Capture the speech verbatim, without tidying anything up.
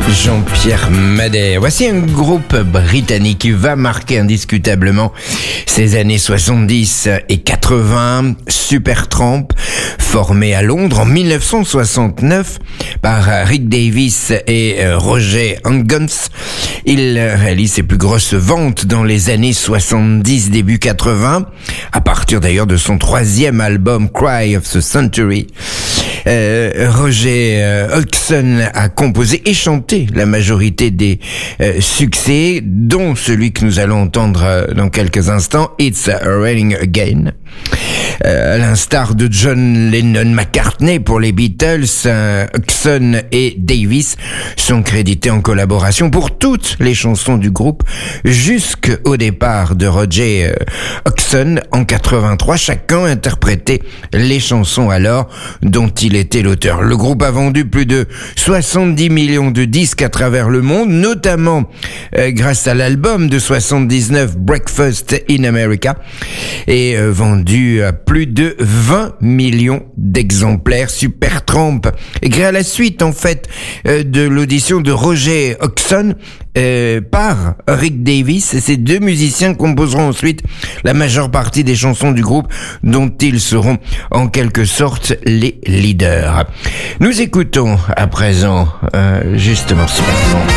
Jean-Pierre Madère. Voici un groupe britannique qui va marquer indiscutablement ces années soixante-dix et quatre-vingts. Supertramp, formé à Londres en mille neuf cent soixante-neuf par Rick Davies et Roger Hungens. Il réalise ses plus grosses ventes dans les années soixante-dix, début quatre-vingts, à partir d'ailleurs de son troisième album Cry of the Century. Euh, Roger euh, Hodgson a composé et chanté la majorité des euh, succès, dont celui que nous allons entendre euh, dans quelques instants, It's Raining Again. Euh, à l'instar de John Lennon-McCartney pour les Beatles, euh, Hodgson et Davis sont crédités en collaboration pour toutes les chansons du groupe jusqu'au départ de Roger euh, Hodgson en quatre-vingt-trois. Chacun interprétait les chansons alors dont il était l'auteur. Le groupe a vendu plus de soixante-dix millions de disques à travers le monde, notamment euh, grâce à l'album de soixante-dix-neuf Breakfast in America, et euh, vendu à plus de vingt millions d'exemplaires. Supertramp est créé à la suite en fait euh, de l'audition de Roger Hodgson euh, par Rick Davies, et ces deux musiciens composeront ensuite la majeure partie des chansons du groupe dont ils seront en quelque sorte les leaders. Nous écoutons à présent euh, justement Supertramp.